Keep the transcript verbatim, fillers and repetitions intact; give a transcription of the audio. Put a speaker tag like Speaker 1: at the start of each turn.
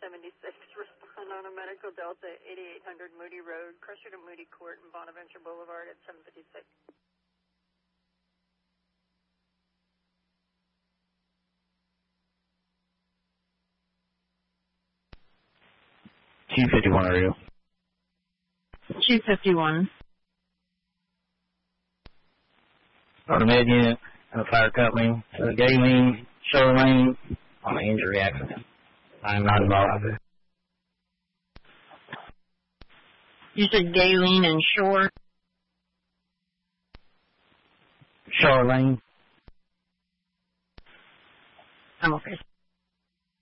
Speaker 1: seventy-six, respond on a Medical Delta, eighty-eight hundred Moody Road, Crusher to Moody Court and Bonaventure Boulevard at seven fifty-six.
Speaker 2: two fifty-one, are you?
Speaker 3: two fifty-one.
Speaker 2: On a med unit and a fire company, uh, Galen, Charlene, on an injury accident. I am not involved.
Speaker 3: You said Galen and Shore?
Speaker 2: Charlene.
Speaker 3: I'm okay.